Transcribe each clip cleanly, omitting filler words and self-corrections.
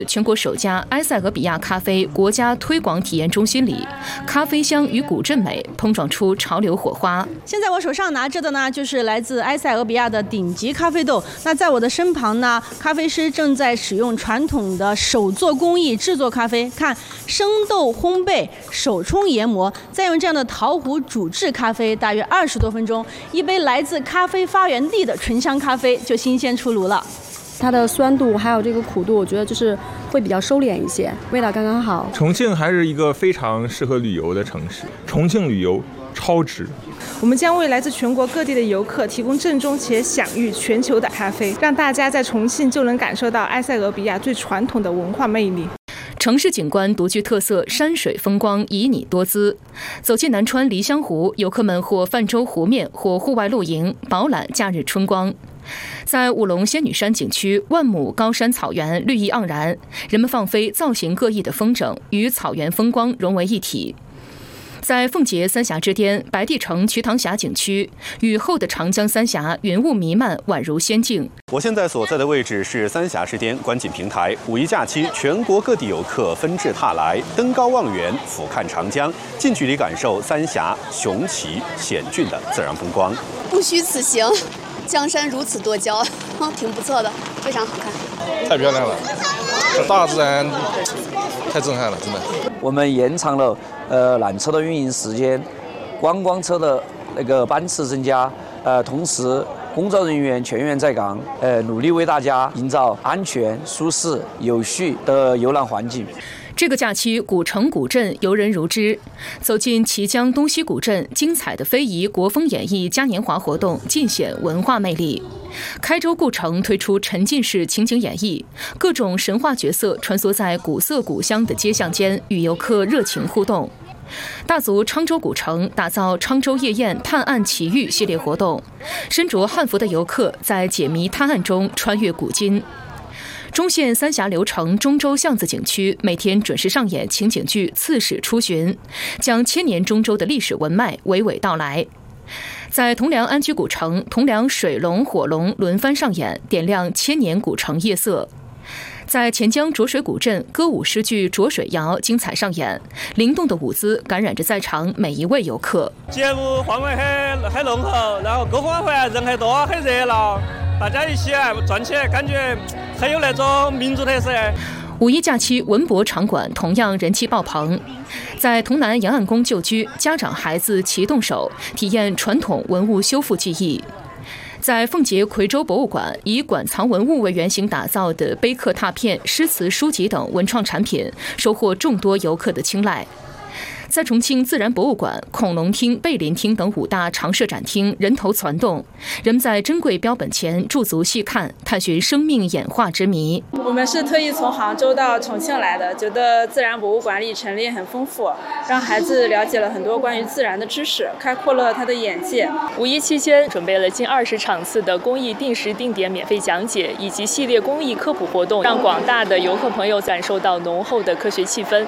全国首家埃塞俄比亚咖啡国家推广体验中心里，咖啡香与古镇美碰撞出潮流火花。 现在我手上拿着的呢，就是来自埃塞俄比亚的顶级咖啡豆。那在我的身旁呢，咖啡师正在使用传统的手做工艺制作咖啡。看，生豆烘焙、手冲研磨，再用这样的陶壶煮制咖啡，大约20多分钟，一杯来自咖啡发源地的醇香咖啡就新鲜出炉了。 它的酸度还有这个苦度，我觉得就是会比较收敛一些，味道刚刚好。 重庆还是一个非常适合旅游的城市，重庆旅游超值。 我们将为来自全国各地的游客提供正宗且享誉全球的咖啡，让大家在重庆就能感受到埃塞俄比亚最传统的文化魅力。 城市景观独具特色，山水风光旖旎多姿。走进南川梨香湖，游客们或泛舟湖面，或户外露营，饱览假日春光。在武隆仙女山景区，万亩高山草原绿意盎然，人们放飞造型各异的风筝，与草原风光融为一体。在奉节三峡之巅，白帝城瞿塘峡景区，雨后的长江三峡云雾弥漫，宛如仙境。 我现在所在的位置是三峡之巅观景平台。五一假期，全国各地游客纷至沓来，登高望远，俯瞰长江，近距离感受三峡雄奇险峻的自然风光。 不虚此行，江山如此多娇，挺不错的，非常好看。 太漂亮了，这大自然太震撼了，真的。 我们延长了缆车的运营时间，观光车的那个班次增加，同时工作人员全员在岗，努力为大家营造安全、舒适、有序的游览环境。 这个假期，古城古镇游人如织。走进綦江东溪古镇，精彩的非遗国风演绎嘉年华活动尽显文化魅力。开州故城推出沉浸式情景演绎，各种神话角色穿梭在古色古香的街巷间，与游客热情互动。大足昌州古城打造昌州夜宴探案奇遇系列活动，身着汉服的游客在解谜探案中穿越古今。中县三峡流城中州巷子景区每天准时上演情景剧《刺史出巡》，将千年中州的历史文脉娓娓道来。在铜梁安居古城，铜梁水龙、火龙轮番上演，点亮千年古城夜色。在钱江浊水古镇，歌舞诗句《浊水谣》精彩上演，灵动的舞姿感染着在场每一位游客。 节目氛围很浓厚，然后篝火会人很多，很热闹，大家一起转起来，感觉很有那种民族特色。 五一假期，文博场馆同样人气爆棚。在潼南杨岸宫旧居，家长孩子齐动手，体验传统文物修复技艺。在奉节夔州博物馆，以馆藏文物为原型打造的碑刻拓片、诗词书籍等文创产品，收获众多游客的青睐。在重庆自然博物馆、恐龙厅、贝林厅等5大常设展厅人头攒动，人们在珍贵标本前驻足细看，探寻生命演化之谜。 我们是特意从杭州到重庆来的，觉得自然博物馆里陈列很丰富，让孩子了解了很多关于自然的知识，开阔了他的眼界。 五一期间，准备了近20场次的公益定时定点免费讲解，以及系列公益科普活动，让广大的游客朋友感受到浓厚的科学气氛。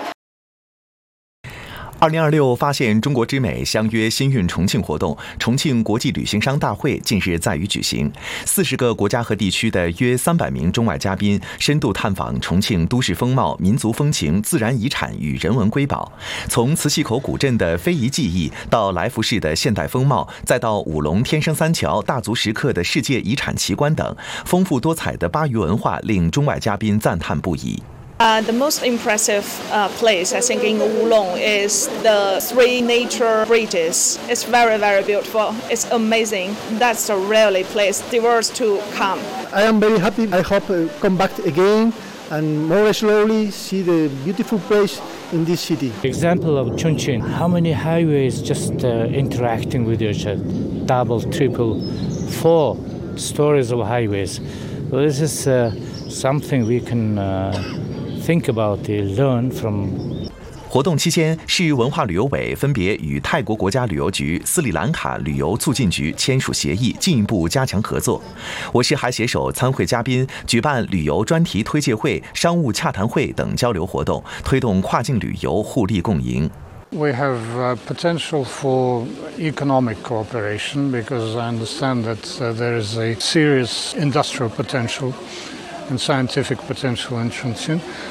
2026发现中国之美相约新运重庆活动，重庆国际旅行商大会近日在渝举行。40个国家和地区的约300名中外嘉宾深度探访重庆都市风貌、民族风情、自然遗产与人文瑰宝。从磁器口古镇的非遗技艺，到来福士的现代风貌，再到武隆天生三桥、大足石刻的世界遗产奇观等，丰富多彩的巴渝文化令中外嘉宾赞叹不已。 The most impressive place, I think, in Wulong is the 3 nature bridges. It's very, very beautiful. It's amazing. That's a really place deserves to come. I am very happy. I hope come back again and more slowly see the beautiful place in this city. Example of Chongqing, how many highways just interacting with each other? Double, triple, 4 stories of highways. So this is something we can think about, learn from. 活动期间，市文化旅游委分别与泰国国家旅游局、斯里兰卡旅游促进局签署协议，进一步加强合作。我市还携手参会嘉宾举办旅游专题推介会、商务洽谈会等交流活动，推动跨境旅游互利共赢。 We have potential for economic cooperation because I understand that there is a serious industrial potential and scientific potential in Chongqing.